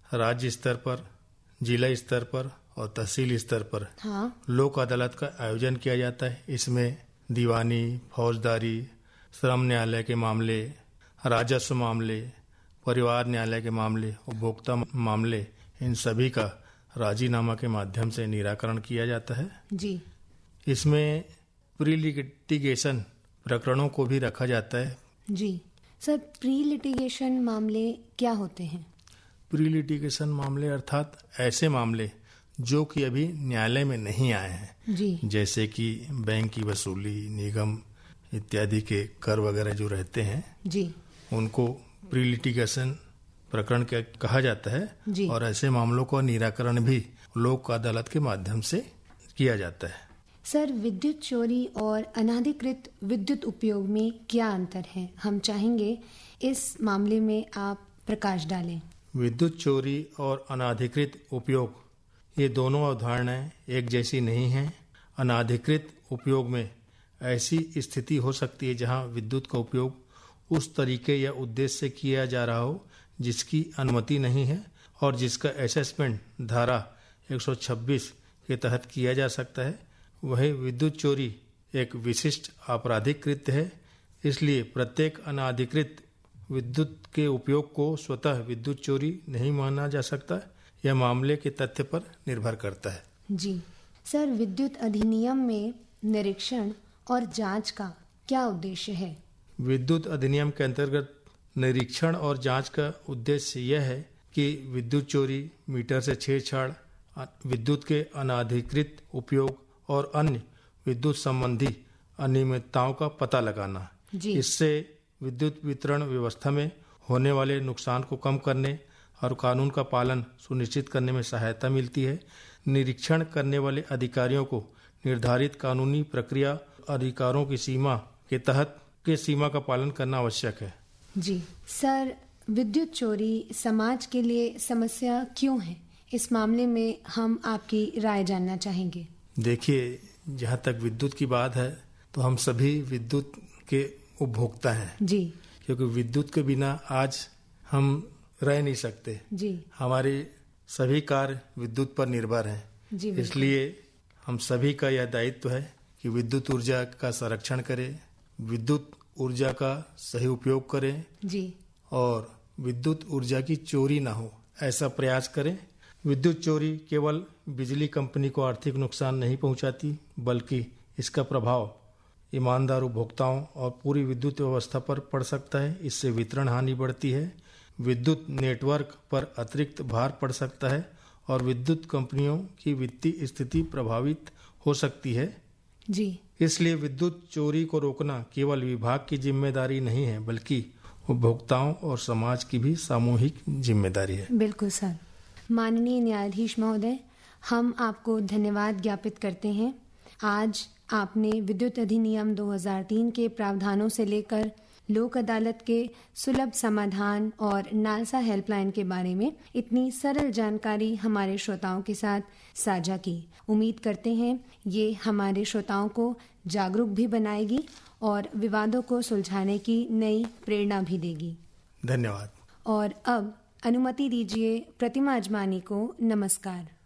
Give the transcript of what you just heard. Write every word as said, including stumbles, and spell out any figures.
राज्य स्तर पर, जिला स्तर पर और तहसील स्तर पर हाँ। लोक अदालत का आयोजन किया जाता है। इसमें दीवानी, फौजदारी, श्रम न्यायालय के मामले, राजस्व मामले, परिवार न्यायालय के मामले, उपभोक्ता मामले, इन सभी का राजीनामा के माध्यम से निराकरण किया जाता है जी। इसमें प्री लिटिगेशन प्रकरणों को भी रखा जाता है जी। सर, प्री लिटिगेशन मामले क्या होते हैं? प्री लिटिगेशन मामले अर्थात ऐसे मामले जो कि अभी न्यायालय में नहीं आए हैं जी। जैसे कि बैंक की वसूली, निगम इत्यादि के कर वगैरह जो रहते हैं जी, उनको प्री लिटिगेशन प्रकरण क्या कहा जाता है जी। और ऐसे मामलों का निराकरण भी लोक अदालत के माध्यम से किया जाता है। सर, विद्युत चोरी और अनाधिकृत विद्युत उपयोग में क्या अंतर है? हम चाहेंगे इस मामले में आप प्रकाश डालें। विद्युत चोरी और अनाधिकृत उपयोग ये दोनों अवधारणाएं एक जैसी नहीं हैं। अनाधिकृत उपयोग में ऐसी स्थिति हो सकती है जहां विद्युत का उपयोग उस तरीके या उद्देश्य से किया जा रहा हो जिसकी अनुमति नहीं है और जिसका असेसमेंट धारा एक सौ छब्बीस के तहत किया जा सकता है। वही विद्युत चोरी एक विशिष्ट आपराधिक कृत्य है, इसलिए प्रत्येक अनाधिकृत विद्युत के उपयोग को स्वतः विद्युत चोरी नहीं माना जा सकता। यह मामले के तथ्य पर निर्भर करता है। जी सर, विद्युत अधिनियम में निरीक्षण और जांच का क्या उद्देश्य है? विद्युत अधिनियम के अंतर्गत निरीक्षण और जांच का उद्देश्य यह है कि विद्युत चोरी, मीटर से छेड़छाड़, विद्युत के अनाधिकृत उपयोग और अन्य विद्युत संबंधी अनियमितताओं का पता लगाना। इससे विद्युत वितरण व्यवस्था में होने वाले नुकसान को कम करने और कानून का पालन सुनिश्चित करने में सहायता मिलती है। निरीक्षण करने वाले अधिकारियों को निर्धारित कानूनी प्रक्रिया अधिकारों की सीमा के तहत के सीमा का पालन करना आवश्यक है। जी सर, विद्युत चोरी समाज के लिए समस्या क्यों है? इस मामले में हम आपकी राय जानना चाहेंगे। देखिए, जहाँ तक विद्युत की बात है तो हम सभी विद्युत के उपभोक्ता हैं जी, क्योंकि विद्युत के बिना आज हम रह नहीं सकते जी। हमारे सभी कार्य विद्युत पर निर्भर हैं जी, इसलिए हम सभी का यह दायित्व है कि विद्युत ऊर्जा का संरक्षण करें, विद्युत ऊर्जा का सही उपयोग करें जी, और विद्युत ऊर्जा की चोरी ना हो ऐसा प्रयास करें। विद्युत चोरी केवल बिजली कंपनी को आर्थिक नुकसान नहीं पहुंचाती, बल्कि इसका प्रभाव ईमानदार उपभोक्ताओं और पूरी विद्युत व्यवस्था पर पड़ सकता है। इससे वितरण हानि बढ़ती है, विद्युत नेटवर्क पर अतिरिक्त भार पड़ सकता है और विद्युत कंपनियों की वित्तीय स्थिति प्रभावित हो सकती है जी। इसलिए विद्युत चोरी को रोकना केवल विभाग की जिम्मेदारी नहीं है, बल्कि उपभोक्ताओं और समाज की भी सामूहिक जिम्मेदारी है। बिल्कुल सर। माननीय न्यायाधीश महोदय, हम आपको धन्यवाद ज्ञापित करते हैं। आज आपने विद्युत अधिनियम दो हज़ार तीन के प्रावधानों से लेकर लोक अदालत के सुलभ समाधान और नालसा हेल्पलाइन के बारे में इतनी सरल जानकारी हमारे श्रोताओं के साथ साझा की। उम्मीद करते हैं ये हमारे श्रोताओं को जागरूक भी बनाएगी और विवादों को सुलझाने की नई प्रेरणा भी देगी। धन्यवाद। और अब अनुमति दीजिए प्रतिमा अजमानी को नमस्कार।